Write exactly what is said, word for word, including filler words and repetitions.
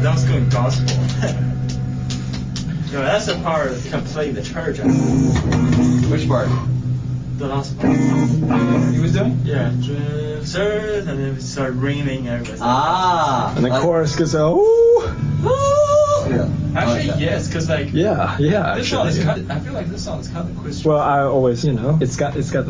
that was going gospel. No, that's the part of completing the church. Which part? The last part. He was doing? Yeah, sir, and then we start ringing everything. Ah. And the like, chorus goes, oh. Yeah. Actually, like yes, because like Yeah, yeah. this song is actually. kind of, I feel like this song is kind of Christian. Well, I always, you know, it's got it's got